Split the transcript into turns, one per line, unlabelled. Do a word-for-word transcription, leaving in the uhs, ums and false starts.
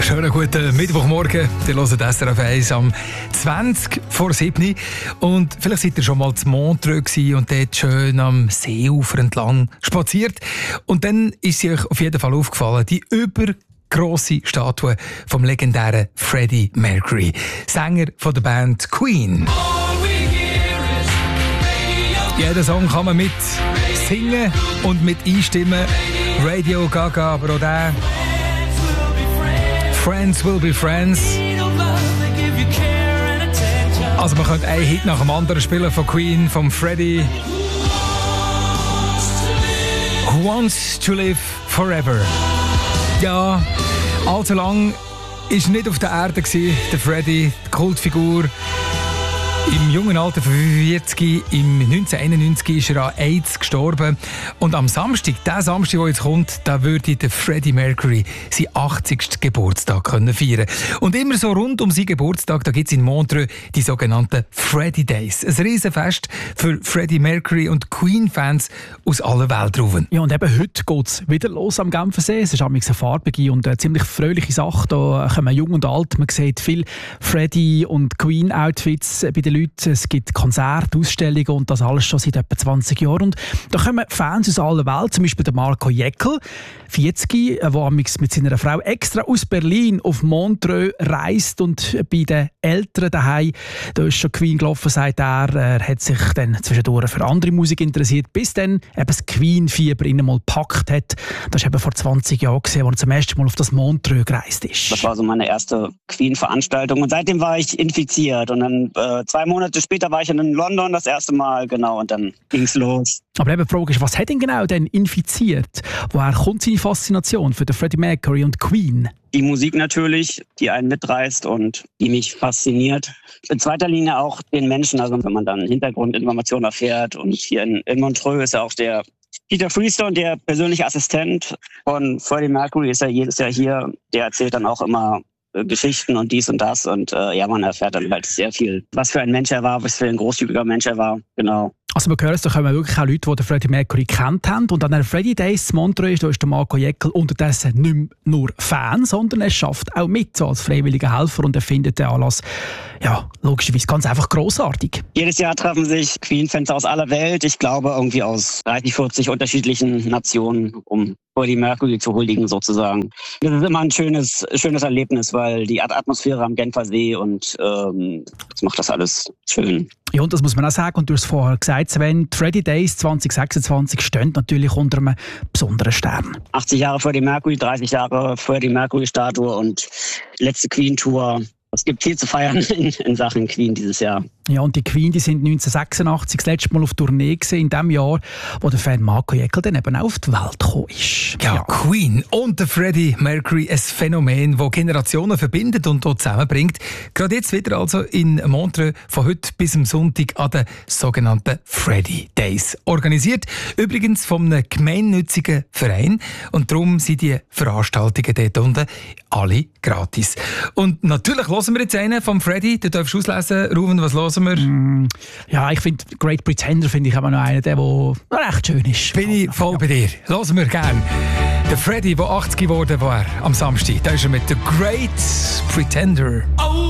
schönen guten Mittwochmorgen. Ihr hört S R F eins am zwanzig vor sieben. Und vielleicht seid ihr schon mal zu Montreux und dort schön am Seeufer entlang spaziert. Und dann ist sie euch auf jeden Fall aufgefallen, die übergrosse Statue vom legendären Freddie Mercury, Sänger von der Band Queen. Jeden Song kann man mit singen und mit einstimmen. Radio Gaga, aber auch der Friends will be friends. Also man könnte einen Hit nach dem anderen spielen von Queen, von Freddie. Who wants to live forever? Ja, allzu lang war nicht auf der Erde gewesen, der Freddie, die Kultfigur. Im jungen Alter von fünfundvierzig, im neunzehnhunderteinundneunzig ist er an AIDS gestorben. Und am Samstag, der Samstag, der jetzt kommt, da würde der Freddie Mercury seinen achtzigsten Geburtstag können feiern. Und immer so rund um seinen Geburtstag, da gibt es in Montreux die sogenannten Freddie Days. Ein Riesenfest für Freddie Mercury und Queen-Fans aus aller Welt rufen.
Ja, und eben heute geht es wieder los am Genfersee. Es ist eine farbige und eine ziemlich fröhliche Sache. Da kommen jung und alt. Man sieht viele Freddie- und Queen-Outfits bei den Leuten. Es gibt Konzerte, Ausstellungen und das alles schon seit etwa zwanzig Jahren. Und da kommen Fans aus aller Welt, zum Beispiel der Marco Jäckel, vierzig, der mit seiner Frau extra aus Berlin auf Montreux reist und bei den Eltern daheim, da ist schon Queen gelaufen, sagt er. Er hat sich dann zwischendurch für andere Musik interessiert, bis dann eben das Queen-Fieber ihn mal gepackt hat. Das war eben vor zwanzig Jahren, als er zum ersten Mal auf das Montreux gereist ist.
Das war so meine erste Queen-Veranstaltung und seitdem war ich infiziert und dann äh, zwei Monate später war ich in London das erste Mal, genau, und dann ging's los.
Aber eben die Frage ist, was hat ihn genau denn infiziert? Woher kommt seine Faszination für den Freddie Mercury und Queen?
Die Musik natürlich, die einen mitreißt und die mich fasziniert. In zweiter Linie auch den Menschen, also wenn man dann Hintergrundinformationen erfährt. Und hier in, in Montreux ist ja auch der Peter Freestone, der persönliche Assistent von Freddie Mercury, ist ja jedes Jahr hier. Der erzählt dann auch immer Geschichten und dies und das und äh, ja, man erfährt dann halt sehr viel, was für ein Mensch er war, was für ein großzügiger Mensch er war, genau.
Also man hört es, da kommen wirklich auch Leute, die den Freddie Mercury kennt haben und an den Freddie Days in Montreux, da ist der Marco Jäckel unterdessen nicht mehr nur Fan, sondern er schafft auch mit, so als freiwilliger Helfer und er findet den Anlass, ja, logischerweise ganz einfach grossartig.
Jedes Jahr treffen sich Queen-Fans aus aller Welt, ich glaube irgendwie aus dreißig, vierzig unterschiedlichen Nationen, um Freddie Mercury zu huldigen sozusagen. Das ist immer ein schönes, schönes Erlebnis, weil die Atmosphäre am Genfersee und ähm, das macht das alles schön.
Ja, und das muss man auch sagen, und du hast es vorher gesagt, Sven, die Freddie Days zwanzig sechsundzwanzig stehen natürlich unter einem besonderen Stern.
achtzig Jahre Freddie Mercury, dreißig Jahre Freddie Mercury-Statue und letzte Queen-Tour. Es gibt viel zu feiern in, in Sachen Queen dieses Jahr.
Ja, und die Queen, die sind neunzehnhundertsechsundachtzig das letzte Mal auf Tournee gewesen, in dem Jahr, wo der Fan Marco Jäckel dann eben auch auf die Welt gekommen ist.
Ja, ja, Queen und der Freddie Mercury, ein Phänomen, das Generationen verbindet und dort zusammenbringt. Gerade jetzt wieder also in Montreux von heute bis am Sonntag an den sogenannten Freddie Days. Organisiert übrigens von einem gemeinnützigen Verein und darum sind die Veranstaltungen dort unten alle gratis. Und natürlich hören wir jetzt einen vom Freddie, du darfst auslesen, Ruben, was hören wir?
Mm, ja, ich finde Great Pretender finde ich aber noch einen, der, der recht schön ist.
Bin ich voll ja. bei dir. Hören wir gerne. Der Freddie, der achtzig geworden war am Samstag, da ist er mit The Great Pretender. Oh.